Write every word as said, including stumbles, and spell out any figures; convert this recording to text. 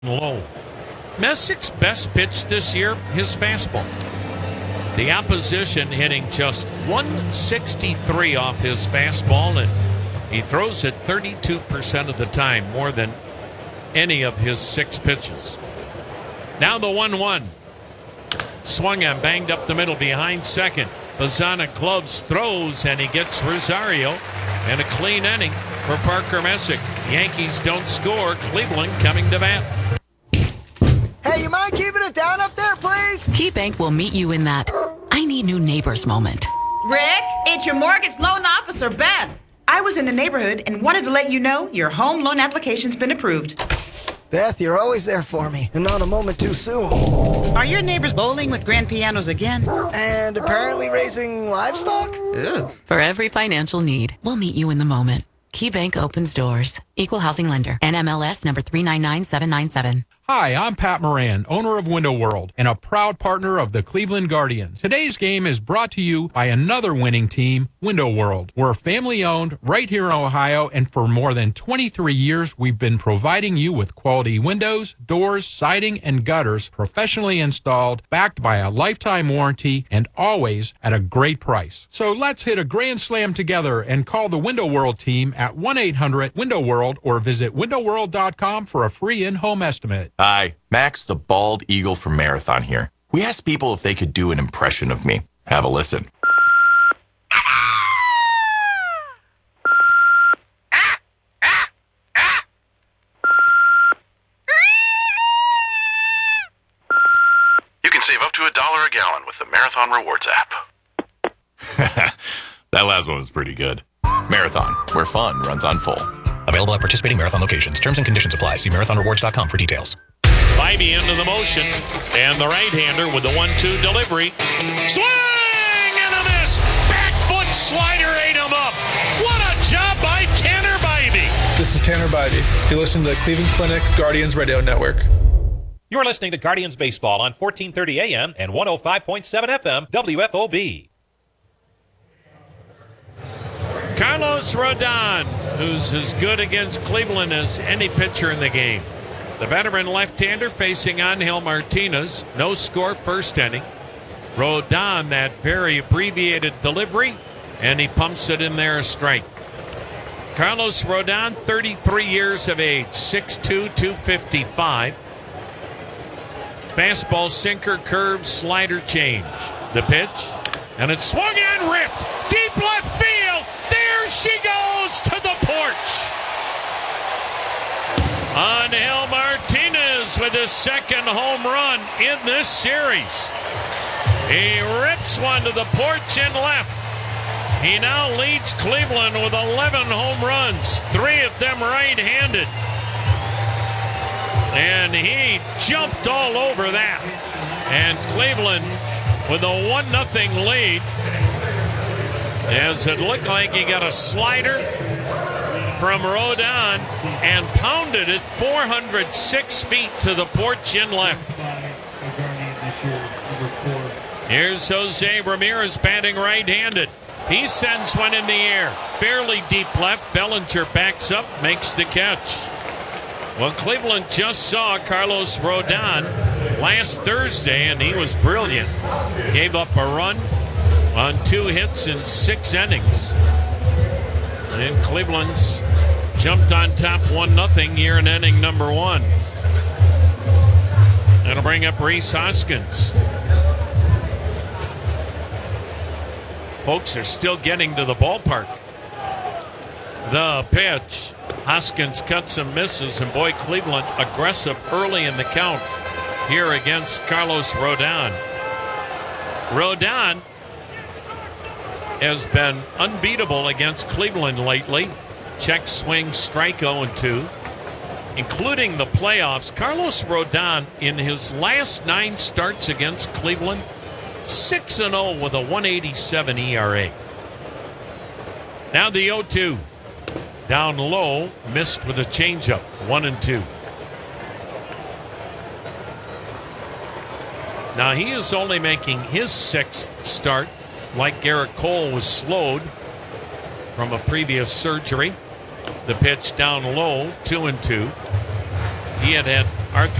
Low. Messic's best pitch this year, his fastball. The opposition hitting just one sixty-three off his fastball, and he throws it thirty-two percent of the time, more than any of his six pitches. Now the one one. Swung and banged up the middle behind second. Bazana gloves, throws, and he gets Rosario. And a clean inning for Parker Messick. Yankees don't score. Cleveland coming to bat. Hey, you mind keeping it down up there, please? KeyBank will meet you in that I need new neighbors moment. Rick, it's your mortgage loan officer, Beth. I was in the neighborhood and wanted to let you know your home loan application's been approved. Beth, you're always there for me, and not a moment too soon. Are your neighbors bowling with grand pianos again? And apparently raising livestock? Ew. For every financial need, we'll meet you in the moment. KeyBank opens doors. Equal housing lender. N M L S number three nine nine seven nine seven. Hi, I'm Pat Moran, owner of Window World and a proud partner of the Cleveland Guardians. Today's game is brought to you by another winning team, Window World. We're family-owned right here in Ohio, and for more than twenty-three years, we've been providing you with quality windows, doors, siding, and gutters professionally installed, backed by a lifetime warranty, and always at a great price. So let's hit a grand slam together and call the Window World team at one eight hundred window world or visit window world dot com for a free in-home estimate. Hi, Max the Bald Eagle from Marathon here. We asked people if they could do an impression of me. Have a listen. You can save up to a dollar a gallon with the Marathon Rewards app. That last one was pretty good. Marathon, where fun runs on full. Available at participating Marathon locations. Terms and conditions apply. See marathon rewards dot com for details. Bybee into the motion, and the right-hander with the one two delivery. Swing and a miss! Back foot slider ate him up. What a job by Tanner Bybee. This is Tanner Bybee. You're listening to the Cleveland Clinic Guardians Radio Network. You're listening to Guardians Baseball on fourteen thirty A M and one oh five point seven F M W F O B. Carlos Rodon, who's as good against Cleveland as any pitcher in the game. The veteran left-hander facing Angel Martinez. No score first inning. Rodon, that very abbreviated delivery, and he pumps it in there a strike. Carlos Rodon, thirty-three years of age, six two, two fifty-five. Fastball, sinker, curve, slider change. The pitch, and it's swung and ripped. Deep left field. There she goes to the porch. Angel Martinez with his second home run in this series. He rips one to the porch and left. He now leads Cleveland with eleven home runs, three of them right-handed. And he jumped all over that. And Cleveland with a one nothing lead, as it looked like he got a slider from Rodon and pounded it four hundred six feet to the porch and left. Here's Jose Ramirez batting right-handed. He sends one in the air. Fairly deep left. Bellinger backs up, makes the catch. Well, Cleveland just saw Carlos Rodon last Thursday, and he was brilliant. Gave up a run on two hits in six innings. And Cleveland's jumped on top one nothing here in inning number one. That'll bring up Rhys Hoskins. Folks are still getting to the ballpark. The pitch. Hoskins cuts and misses, and boy, Cleveland aggressive early in the count here against Carlos Rodon. Rodon has been unbeatable against Cleveland lately. Check swing, strike oh and two. Including the playoffs, Carlos Rodon in his last nine starts against Cleveland, six and oh with a one eighty-seven E R A. Now the oh two. Down low, missed with a changeup, one and two. Now he is only making his sixth start, like Garrett Cole was slowed from a previous surgery. The pitch down low, two and two. He had had our